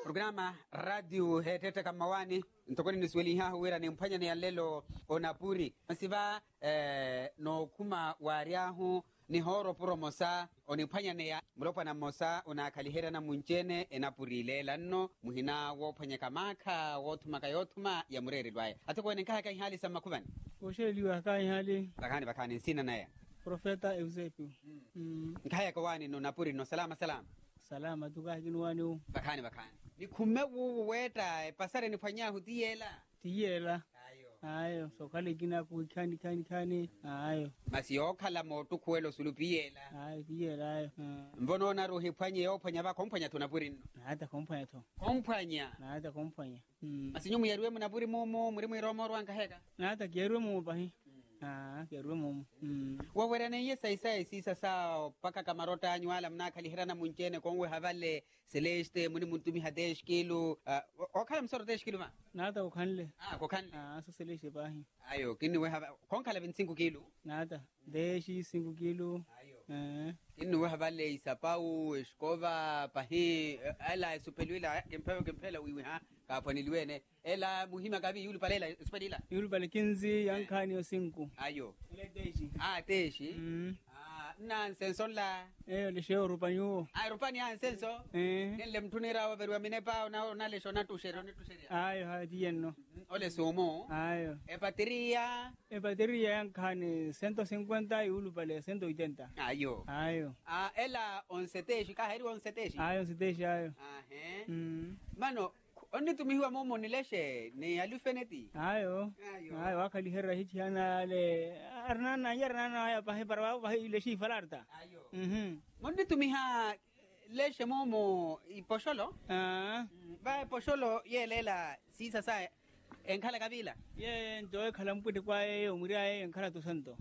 programa radio hetete kamawani ntokoni nisweli ha huwera ni mpanya ya lelo onapuri masiba no kuma wariahu ni horo promosa onipanya ya mlopa na mosa onakalihera na munjene enapurile lanno muhina wo panya kamaka wo tumaka yotuma ya murere dwaye atako nenka ka hali sama kubani osheliwa ka hali bakani sina naye Profeta Eusebio nkaya kwa wani no napuri no salama tukahinu wani bakani ni kumewu weta pasare ni panya hutiyela ayo sokale gina kani ayo masiyokhala moto kuwelo sulupiyela ayo tiyela ayo mbono na rohi panye yo panya ba kompanya tunapuri no hata kompanya to hata kompanya masinyu muyarwe munapuri mumo muri mwiromo rwanka heka hata kierwe mumo bahi kierwe mumo wawerane yesa sisa sao paka kamarota anywala mnakalihirana munjene kongwe havale celeste muni muntumi hadesh kilo okhala msoro desh kilo ma nada kokhanle kokhanle so celeste bahi ayo kini we hava konkhala 25 kilo nada deshi 5 kilo ayo kini we havale isapau escova pahi ala supelwila kempela wiwi ha kapaniliwene ela muhima kabi yuli palela spedila yuli pale 15 yankani o 5 ayo ile deshi deshi na senson la le sheo rupanyo rupani senso nele mtunira waberwa minepa na le shona tushero ne tusheria ayo hadiyenno ole somo ayo bateria yankani 150 yuli pale 180 ayo ela 11 teshi ka heri 11 teshi ayo 11 teshi ayo mano oni tumihiwa momo nileshe ni alufeneti ayo wakali herra hichi hana le arnana ya pahe parwa pahe ileshi falarta ayo oni tumiha leshe momo iposholo ba posholo yelela sisa sa enkhala kabila ye njoy khala mpudi kwa umuria enkhala tusento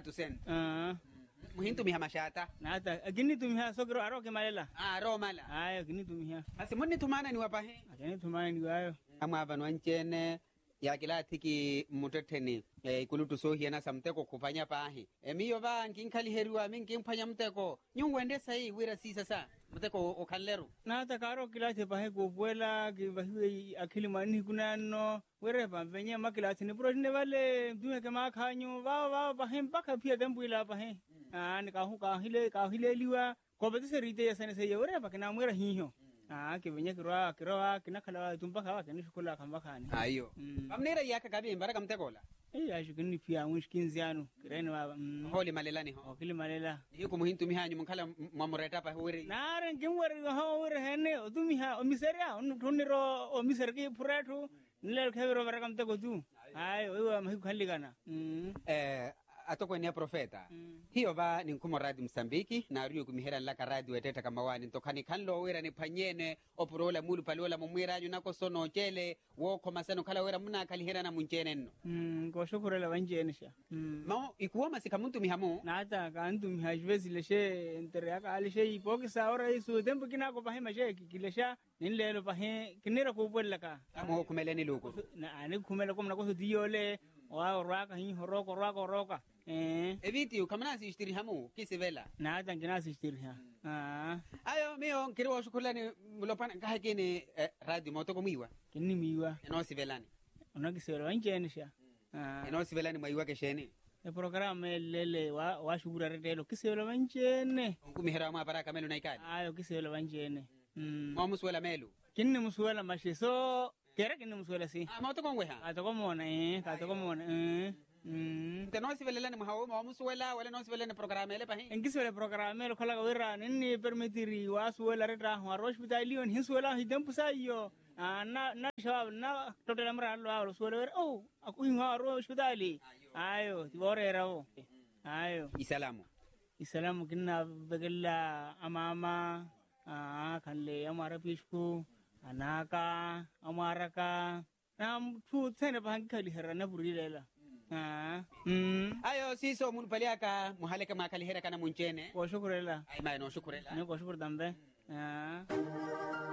muhintu miha mashata nata agini tumiha sogro aroke malela aro mala ayo gini tumiha basi munni tumana ni wapahe agini tumana ni ayo ama banwanchene ya kila tiki muteteni ikulutu sohi na samteko kupanya pahi miyo ba nkinkhali herwa minki mpanya mteko nyungwende sai wira sisa sa mteko okhalleru nata karo kila te pahe kubuela kibahiwe akili mani kunano were pamvenya makilati ni projine vale dume ke makhanyo va pahe mpaka pia dembuila pahe ni ka hile liwa ko betise rite yasane se were pa kana mwera hiho kivenya kirwa kinakhala tumpaka wa kani shukula kamba khani ayo amnera yaka kabi mbaraka mtekola ashukini pia mwishikinziano kireni baba holi malelani okili malela yuko muhintu mihanyu munkhala mamureta pa were nare ngimwere ho were hene otumiha omiseria ontuniro omiserki puretu nile khevero baraka mteko tu ayo wewe mahikhalikana atoko ni profeta hiyo ba ni nkumo radio Msambiki na riyo kumihera laka radio eteta kama wani ntokani kanlo wera ni panyene opurola mulu palola mumwiraju nako sono chele woko masano kala wera muna kalihera na munchene nno ko shukurela wanjenesha mao ikuwa masika muntu mihamu nata kantu mihajwezi leshe entere aka alishe ipokisa ora isu tempo kinako pahema she kilesha ninlelo pahe kinera kubwelaka amo kumeleni luko na ani kumela komna ko diole wa raka hi horoko roka eviti ukamana sistiri hamu kisivela na tangina sistiri ayo mio kirwa shukulani mulopana kahekini radio motoko miwa kinni miwa eno sivelani onakisela wanjenesha eno sivelani maiwa kesheni programa lele wa shugura retelo kisela wanjene ngumihera mwa baraka melu naikali ayo kisela wanjene mwa muswela melu kinni muswela mashiso kera kinni muswela si motoko ngweha atokomona katokomona no sivelelani mhawo mo muswela wala no sivelelani programa ele pahi engiswela programa ele khala wira ninni permitiri waswela reta ho hospitalion hiswela hidempusa iyo na shawab na total amra lo swela akuhinwa hospitali ayo tiborera ayo isalamu kinna begella amama khalle amara pishku anaka amaraka nam thu tsene bhankali herana burilela ayo siso mun paliaka muhaleka makalihera kana munchene ko shukurela ay may no shukurela ne ko shukur dambe